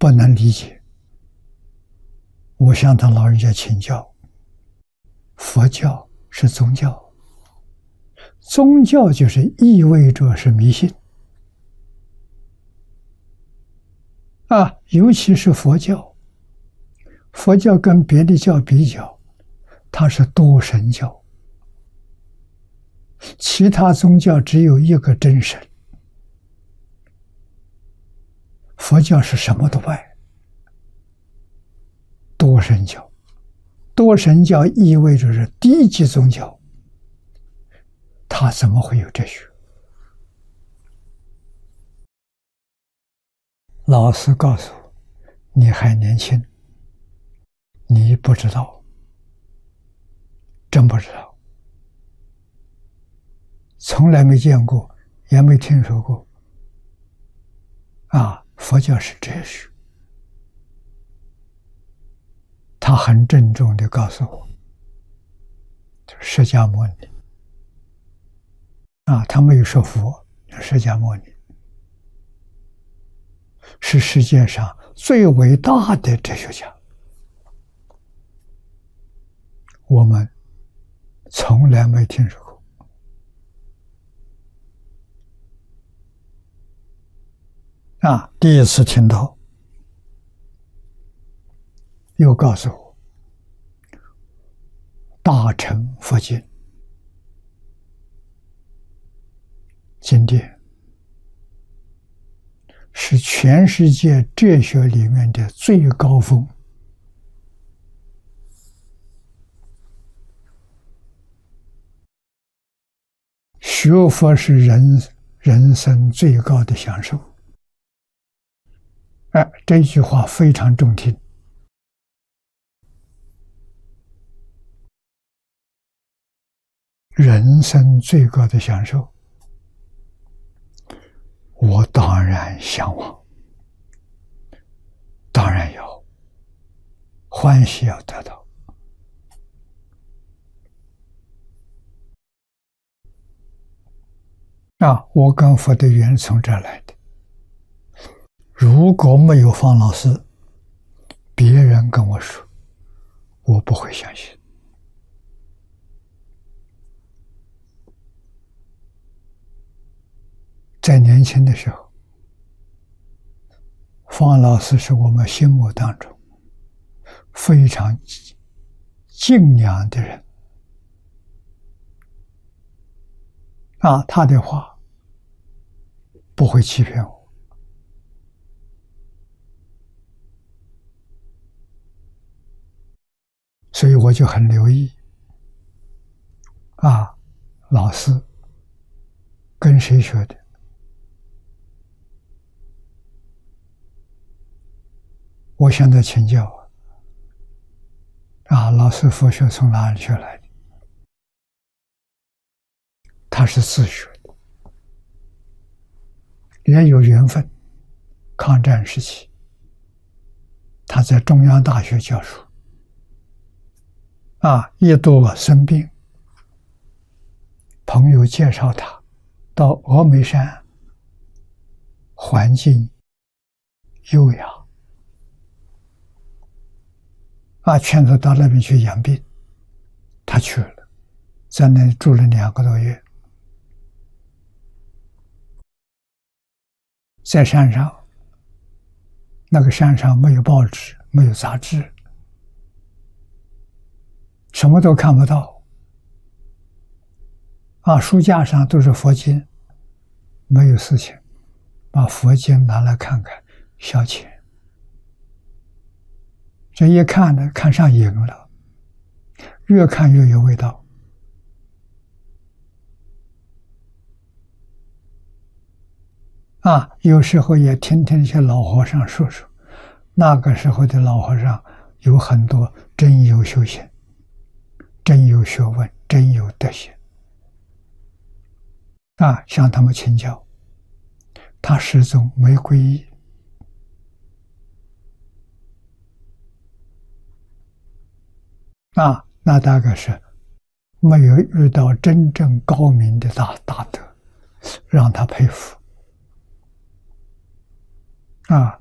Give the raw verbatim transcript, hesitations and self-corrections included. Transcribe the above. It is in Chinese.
不能理解，我向他老人家请教，佛教是宗教，宗教就是意味着是迷信啊，尤其是佛教，佛教跟别的教比较，它是多神教，其他宗教只有一个真神，佛教是什么都拜，多神教。多神教意味着是低级宗教，他怎么会有哲学？老师告诉我，你还年轻，你不知道，真不知道，从来没见过，也没听说过。啊，佛教是哲学。他很郑重地告诉我，释迦牟尼啊，他没有说佛，释迦牟尼是世界上最伟大的哲学家。我们从来没听说过啊，第一次听到，又告诉我，大乘佛经经典是全世界哲学里面的最高峰，学佛是人人生最高的享受。哎，这句话非常中听。人生最高的享受，我当然向往，当然要欢喜要得到。啊，我跟佛的缘从这儿来的。如果没有方老师，别人跟我说，我不会相信。在年轻的时候，方老师是我们心目当中非常敬仰的人啊，他的话不会欺骗我。所以我就很留意啊，老师跟谁学的？我向他请教啊，老师佛学从哪里学来的？他是自学的，也有缘分。抗战时期，他在中央大学教书，啊，一度生病，朋友介绍他到峨眉山，环境优雅。啊，劝他到那边去养病，他去了，在那里住了两个多月。在山上，那个山上没有报纸，没有杂志，什么都看不到。啊，书架上都是佛经，没有事情，把佛经拿来看看，消遣。这一看呢，看上瘾了，越看越有味道。啊，有时候也听听这些老和尚说说，那个时候的老和尚有很多真有修行，真有学问，真有德行。啊，向他们请教，他始终没皈依。啊，那大概是没有遇到真正高明的大大德，让他佩服。啊，